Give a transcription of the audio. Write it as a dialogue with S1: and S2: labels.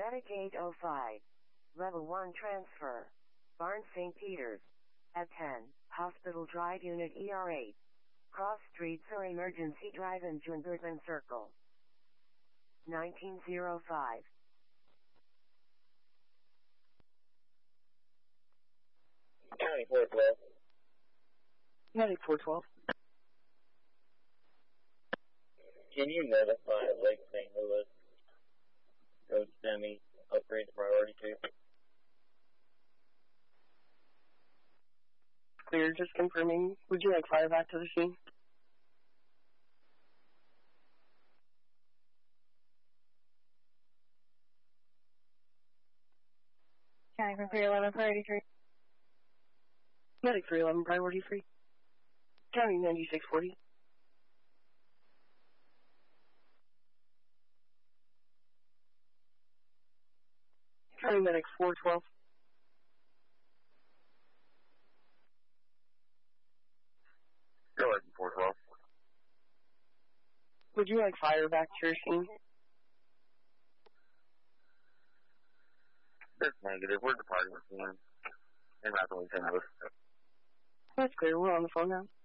S1: Medic 805. Level 1 transfer. Barnes St. Peter's. At 10, Hospital Drive Unit ER8. Cross Streets or Emergency Drive in Jungerton Circle. 1905.
S2: County 412.
S3: Medic 412.
S2: Can you notify Lake St. Louis Road Semi upgrade to priority 2?
S3: Clear, just confirming. Would you like fire back to the scene?
S4: County from 311, priority 3.
S3: Medic 311, priority 3. County 9640. County Medic 412.
S2: Go ahead, 412.
S3: Would you like fire back to your scene?
S2: That's negative. We're departing the scene. And not really St. Louis.
S3: That's clear. We're on the phone now.